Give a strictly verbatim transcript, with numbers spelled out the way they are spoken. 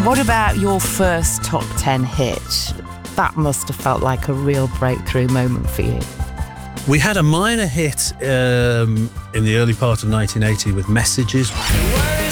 What about your first top ten hit? That must have felt like a real breakthrough moment for you. We had a minor hit um, in the early part of nineteen eighty with Messages.